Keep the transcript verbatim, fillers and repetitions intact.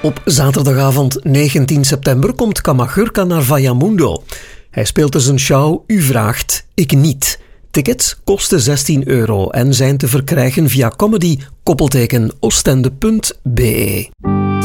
Op zaterdagavond negentien september komt Kamagurka naar Vallamundo. Hij speelt dus een show U vraagt, ik niet. Tickets kosten zestien euro en zijn te verkrijgen via comedy-oostende punt be.